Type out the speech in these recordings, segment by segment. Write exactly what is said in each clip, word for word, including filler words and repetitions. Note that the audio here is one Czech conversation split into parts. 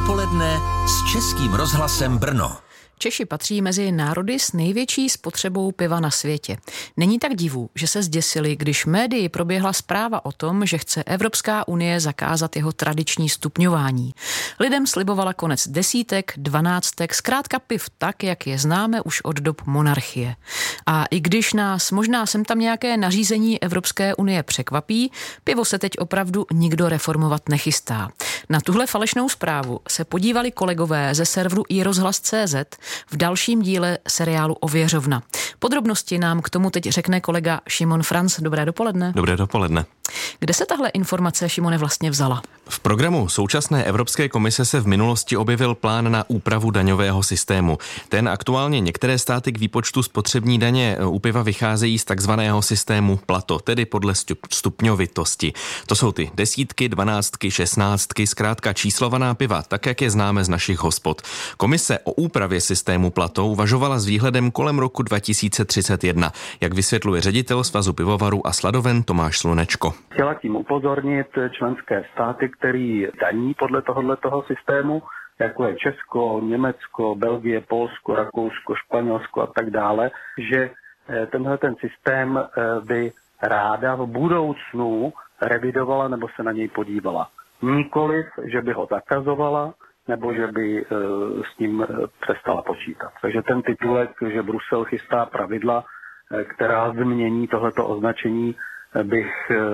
dopoledne s Českým rozhlasem Brno. Češi patří mezi národy s největší spotřebou piva na světě. Není tak divu, že se zděsili, když médii proběhla zpráva o tom, že chce Evropská unie zakázat jeho tradiční stupňování. Lidem slibovala konec desítek, dvanáctek, zkrátka piv tak, jak je známe už od dob monarchie. A i když nás možná sem tam nějaké nařízení Evropské unie překvapí, pivo se teď opravdu nikdo reformovat nechystá. Na tuhle falešnou zprávu se podívali kolegové ze serveru i rozhlas tečka cé zet v dalším díle seriálu Ověřovna. Podrobnosti nám k tomu teď řekne kolega Šimon Franz. Dobré dopoledne. Dobré dopoledne. Kde se tahle informace, Šimone, vlastně vzala? V programu současné Evropské komise se v minulosti objevil plán na úpravu daňového systému. Ten aktuálně některé státy k výpočtu spotřební daně u piva vycházejí z takzvaného systému Plato, tedy podle stupňovitosti. To jsou ty desítky, dvanáctky, šestnáctky, zkrátka číslovaná piva, tak jak je známe z našich hospod. Komise o úpravě systému Plato uvažovala s výhledem kolem roku dva tisíce třicet jedna, jak vysvětluje ředitel Svazu pivovarů a sladoven Tomáš Slunečko. Chtěla tím upozornit členské státy, který daní podle tohoto systému, jako je Česko, Německo, Belgie, Polsko, Rakousko, Španělsko a tak dále, že tenhle ten systém by ráda v budoucnu revidovala nebo se na něj podívala. Nikoliv, že by ho zakazovala, nebo že by s ním přestala počítat. Takže ten titulek, že Brusel chystá pravidla, která změní tohleto označení, bych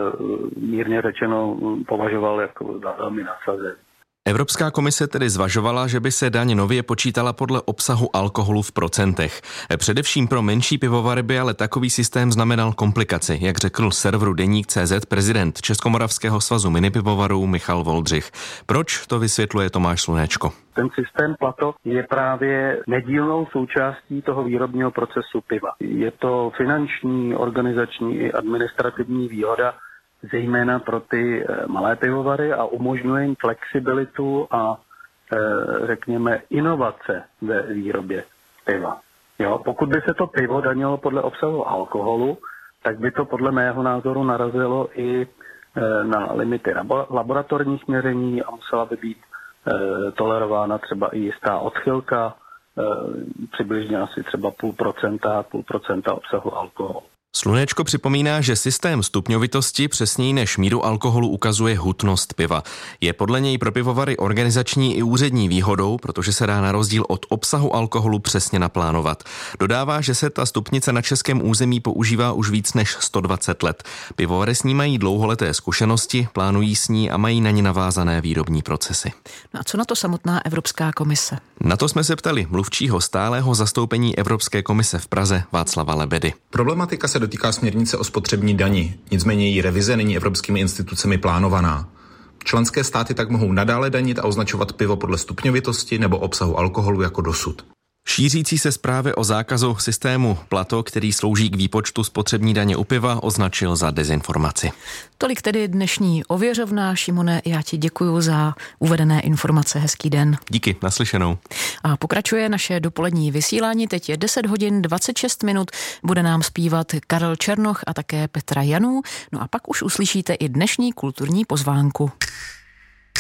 mírně řečeno považoval jako za velmi nadsazený. Evropská komise tedy zvažovala, že by se daň nově počítala podle obsahu alkoholu v procentech. Především pro menší pivovary by ale takový systém znamenal komplikaci, jak řekl serveru Deník tečka cé zet prezident Českomoravského svazu minipivovarů Michal Voldřich. Proč, to vysvětluje Tomáš Slunečko. Ten systém Plato je právě nedílnou součástí toho výrobního procesu piva. Je to finanční, organizační i administrativní výhoda, zejména pro ty malé pivovary, a umožňuje jim flexibilitu a řekněme inovace ve výrobě piva. Jo, pokud by se to pivo danilo podle obsahu alkoholu, tak by to podle mého názoru narazilo i na limity laboratorních měření a musela by být tolerována třeba i jistá odchylka, přibližně asi třeba půl procenta, půl procenta obsahu alkoholu. Slunečko připomíná, že systém stupňovitosti přesněji než míru alkoholu ukazuje hutnost piva. Je podle něj pro pivovary organizační i úřední výhodou, protože se dá na rozdíl od obsahu alkoholu přesně naplánovat. Dodává, že se ta stupnice na českém území používá už víc než sto dvacet let. Pivovary s ní mají dlouholeté zkušenosti, plánují s ní a mají na ní navázané výrobní procesy. No a co na to samotná Evropská komise? Na to jsme se ptali mluvčího stálého zastoupení Evropské komise v Praze Václava Lebedy. Problematika se dotýká směrnice o spotřební dani, nicméně její revize není evropskými institucemi plánovaná. Členské státy tak mohou nadále danit a označovat pivo podle stupňovitosti nebo obsahu alkoholu jako dosud. Šířící se zprávy o zákazu systému Plato, který slouží k výpočtu spotřební daně u piva, označil za dezinformaci. Tolik tedy dnešní Ověřovna. Šimone, já ti děkuju za uvedené informace. Hezký den. Díky, naslyšenou. A pokračuje naše dopolední vysílání. Teď je deset hodin dvacet šest minut. Bude nám zpívat Karel Černoch a také Petra Janů. No a pak už uslyšíte i dnešní kulturní pozvánku.